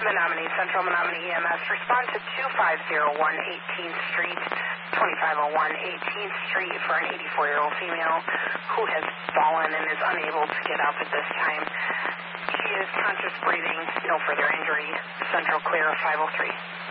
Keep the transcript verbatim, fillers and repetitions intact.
Menominee Central, Menominee E M S. Respond to two five zero one eighteenth Street, twenty-five oh one eighteenth Street for an eighty-four-year-old female who has fallen and is unable to get up at this time. She is conscious breathing, no further injury. Central clear of five oh three.